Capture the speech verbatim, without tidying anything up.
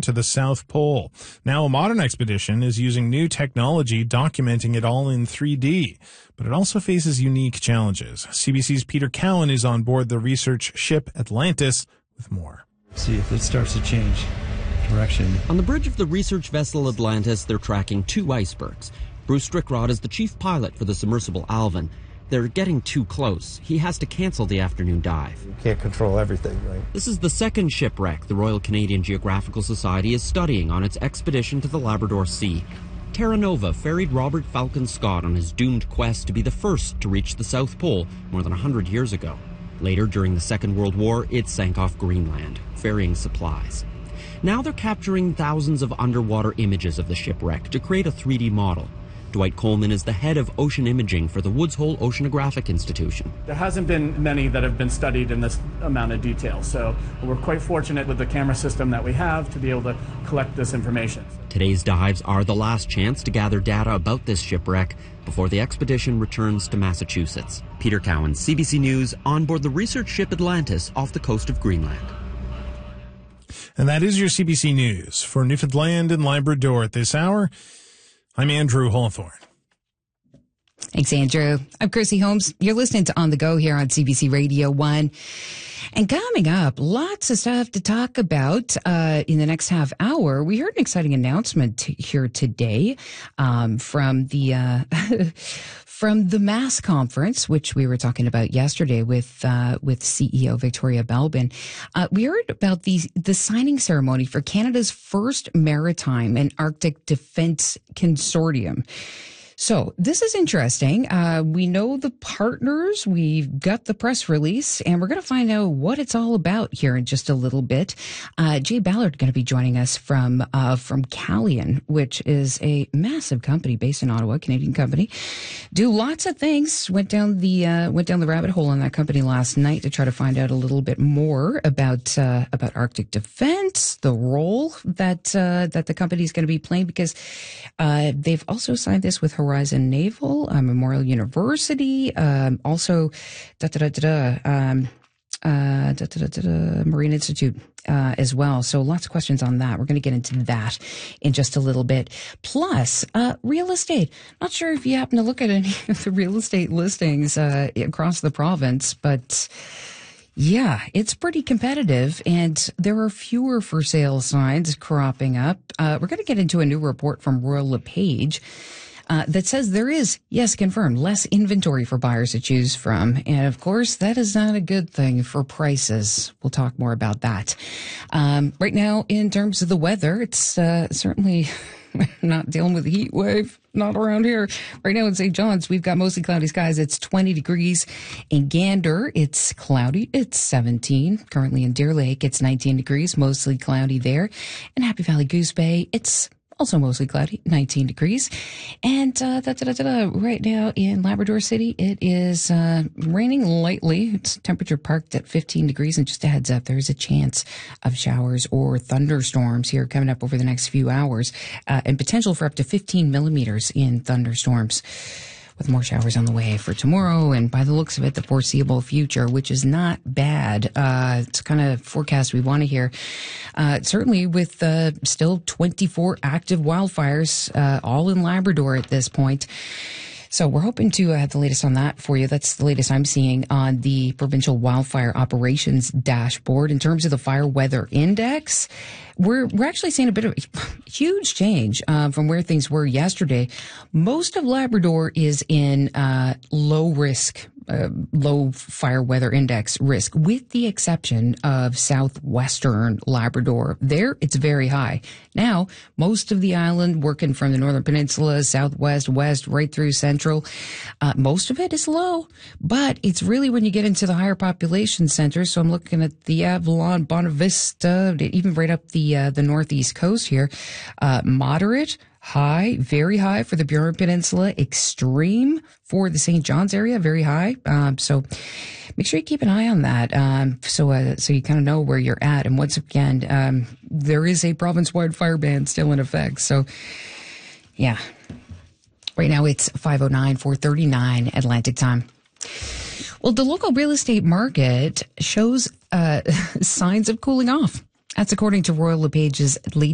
to the South Pole. Now, a modern expedition is using new technology, documenting it all in three D. But it also faces unique challenges. C B C's Peter Cowan is on board the research ship Atlantis with more. See if it starts to change direction. On the bridge of the research vessel Atlantis, they're tracking two icebergs. Bruce Strickrod is the chief pilot for the submersible Alvin. They're getting too close. He has to cancel the afternoon dive. You can't control everything, right? This is the second shipwreck the Royal Canadian Geographical Society is studying on its expedition to the Labrador Sea. Terra Nova ferried Robert Falcon Scott on his doomed quest to be the first to reach the South Pole more than one hundred years ago. Later, during the Second World War, it sank off Greenland, ferrying supplies. Now they're capturing thousands of underwater images of the shipwreck to create a three D model. Dwight Coleman is the head of ocean imaging for the Woods Hole Oceanographic Institution. There hasn't been many that have been studied in this amount of detail, so we're quite fortunate with the camera system that we have to be able to collect this information. Today's dives are the last chance to gather data about this shipwreck before the expedition returns to Massachusetts. Peter Cowan, C B C News, on board the research ship Atlantis off the coast of Greenland. And that is your C B C News. For Newfoundland and Labrador at this hour, I'm Andrew Hawthorne. Thanks, Andrew. I'm Chrissy Holmes. You're listening to On the Go here on C B C Radio one. And coming up, lots of stuff to talk about uh, in the next half hour. We heard an exciting announcement t- here today um, from the uh, from the MASS conference, which we were talking about yesterday with uh, with C E O Victoria Belbin. Uh, we heard about the the signing ceremony for Canada's first maritime and Arctic defense consortium. So this is interesting. Uh, we know the partners. We've got the press release, and we're going to find out what it's all about here in just a little bit. Uh, Jay Ballard going to be joining us from uh, from Calian, which is a massive company based in Ottawa, Canadian company. Do lots of things. Went down the uh, went down the rabbit hole in that company last night to try to find out a little bit more about uh, about Arctic defense, the role that uh, that the company is going to be playing, because uh, they've also signed this with Horizon Naval, uh, Memorial University, um, also da da da da, um, uh, da, da, da, da, da, Marine Institute uh, as well. So lots of questions on that. We're going to get into that in just a little bit. Plus, uh, real estate. Not sure if you happen to look at any of the real estate listings uh, across the province, but yeah, it's pretty competitive, and there are fewer for sale signs cropping up. Uh, we're going to get into a new report from Royal LePage Uh, that says there is, yes, confirmed, less inventory for buyers to choose from. And of course, that is not a good thing for prices. We'll talk more about that. Um, right now, in terms of the weather, it's uh, certainly not dealing with a heat wave. Not around here. Right now in Saint John's, we've got mostly cloudy skies. It's twenty degrees. In Gander, it's cloudy. It's seventeen. Currently in Deer Lake, it's nineteen degrees, mostly cloudy there. In Happy Valley Goose Bay, it's also mostly cloudy, nineteen degrees. And uh, da, da, da, da, da, right now in Labrador City, it is uh, raining lightly. It's temperature parked at fifteen degrees. And just a heads up, there's a chance of showers or thunderstorms here coming up over the next few hours, uh, and potential for up to fifteen millimeters in thunderstorms, with more showers on the way for tomorrow and, by the looks of it, the foreseeable future, which is not bad. Uh, it's kind of forecast we want to hear. Uh, certainly with uh, still twenty-four active wildfires, uh, all in Labrador at this point. So we're hoping to have the latest on that for you. That's the latest I'm seeing on the provincial wildfire operations dashboard. In terms of the fire weather index, we're we're actually seeing a bit of a huge change um, from where things were yesterday. Most of Labrador is in uh, low risk, uh, low fire weather index risk, with the exception of southwestern Labrador. There, it's very high. Now, most of the island, working from the Northern Peninsula, southwest, west, right through central, uh, most of it is low. But it's really when you get into the higher population centers. So I'm looking at the Avalon, Bonavista, even right up the uh, the northeast coast here, uh, moderate, high, very high for the Burin Peninsula, extreme for the Saint John's area, very high. Um, so make sure you keep an eye on that, um, so uh, so you kind of know where you're at. And once again, um, there is a province-wide fire ban still in effect. So, yeah. Right now it's five oh nine, four thirty-nine Atlantic time. Well, the local real estate market shows uh, signs of cooling off. That's according to Royal LePage's latest